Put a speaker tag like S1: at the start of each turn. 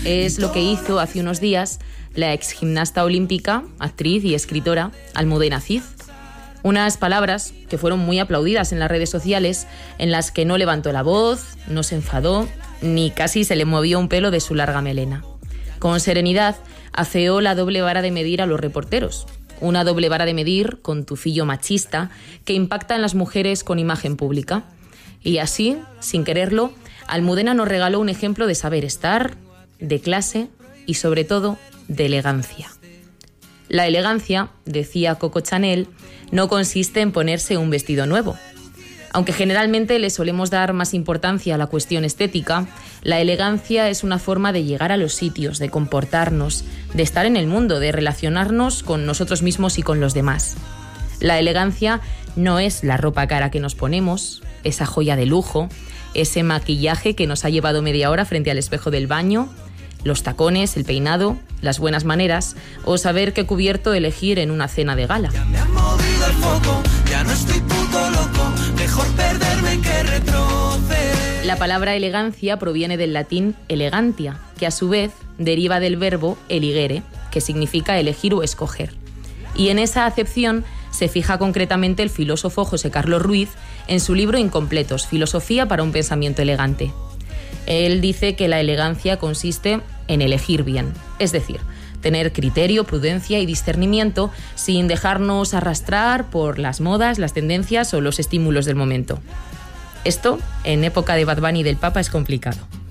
S1: Es lo que hizo hace unos días la exgimnasta olímpica, actriz y escritora Almudena Cid. Unas palabras que fueron muy aplaudidas en las redes sociales, en las que no levantó la voz, no se enfadó, ni casi se le movió un pelo de su larga melena. Con serenidad afeó la doble vara de medir a los reporteros. Una doble vara de medir con tufillo machista que impacta en las mujeres con imagen pública. Y así, sin quererlo, Almudena nos regaló un ejemplo de saber estar, de clase y sobre todo de elegancia. La elegancia, decía Coco Chanel, no consiste en ponerse un vestido nuevo. Aunque generalmente le solemos dar más importancia a la cuestión estética, la elegancia es una forma de llegar a los sitios, de comportarnos, de estar en el mundo, de relacionarnos con nosotros mismos y con los demás. La elegancia no es la ropa cara que nos ponemos, esa joya de lujo, ese maquillaje que nos ha llevado media hora frente al espejo del baño, los tacones, el peinado, las buenas maneras o saber qué cubierto elegir en una cena de gala.
S2: Ya me han movido el foco, ya no estoy puto loco, mejor perderme que retroceder.
S1: La palabra elegancia proviene del latín elegantia, que a su vez deriva del verbo eligere, que significa elegir o escoger. Y en esa acepción se fija concretamente el filósofo José Carlos Ruiz en su libro Incompletos, Filosofía para un pensamiento elegante. Él dice que la elegancia consiste en elegir bien, es decir, tener criterio, prudencia y discernimiento sin dejarnos arrastrar por las modas, las tendencias o los estímulos del momento. Esto, en época de Bad Bunny y del Papa, es complicado.